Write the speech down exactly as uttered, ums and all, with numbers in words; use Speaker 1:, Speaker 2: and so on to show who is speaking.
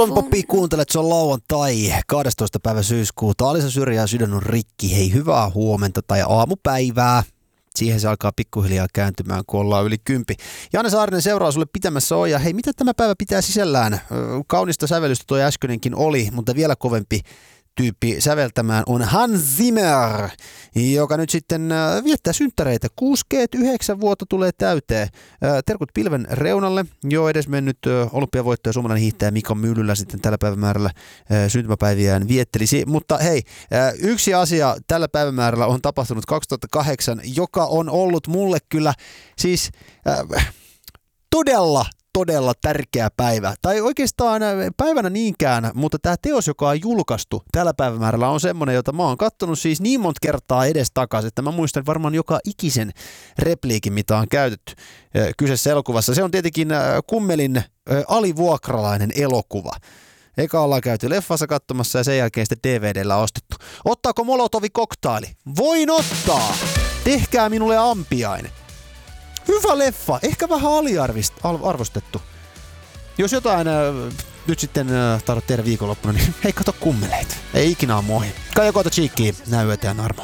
Speaker 1: Papi, kuuntelet, se on lauantai, kahdestoista päivä syyskuuta. Alisa Syrjää, sydän on rikki. Hei, hyvää huomenta tai aamupäivää. Siihen se alkaa pikkuhiljaa kääntymään, kun ollaan yli kympi. Janne Saarinen seuraa sulle pitämässä on. Ja hei, mitä tämä päivä pitää sisällään? Kaunista sävellystä tuo äskeinenkin oli, mutta vielä kovempi tyyppi säveltämään on Hans Zimmer, joka nyt sitten viettää synttäreitä. kuusikymmentäyhdeksän vuotta tulee täyteen. Terkut pilven reunalle. Jo edes mennyt olympiavoittaja suomalainen hiihtäjä Mika Myllylä sitten tällä päivämäärällä syntymäpäiviään viettelisi. Mutta hei, yksi asia tällä päivämäärällä on tapahtunut kaksituhattakahdeksan, joka on ollut mulle kyllä siis äh, todella todella tärkeä päivä. Tai oikeastaan päivänä niinkään, mutta tämä teos, joka on julkaistu tällä päivämäärällä, on semmoinen, jota mä oon kattonut siis niin monta kertaa edestakaisin, että mä muistan varmaan joka ikisen repliikin, mitä on käytetty kyseessä elokuvassa. Se on tietenkin Kummelin alivuokralainen elokuva. Eka ollaan käyty leffassa katsomassa ja sen jälkeen sitten D V D:llä ostettu. Ottaako Molotovi koktaili? Voin ottaa! Tehkää minulle ampiain. Hyvä leffa, ehkä vähän aliarvostettu. Jos jotain äh, nyt sitten äh, tarvitset tehdä viikonloppuna, niin hei, kato Kummeleita. Ei ikinä ole ohi. Kaija Koota Cheekkiä, näy eteen armo.